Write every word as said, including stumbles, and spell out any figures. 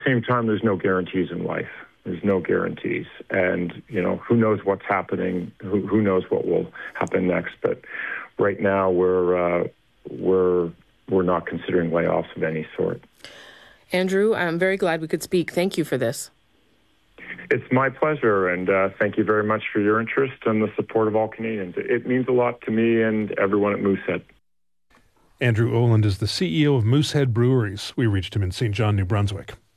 Same time, there's no guarantees in life. There's no guarantees. And, you know, who knows what's happening, who, who knows what will happen next. But right now, we're, uh, we're, we're not considering layoffs of any sort. Andrew, I'm very glad we could speak. Thank you for this. It's my pleasure, and uh, thank you very much for your interest and the support of all Canadians. It means a lot to me and everyone at Moosehead. Andrew Oland is the C E O of Moosehead Breweries. We reached him in Saint John, New Brunswick.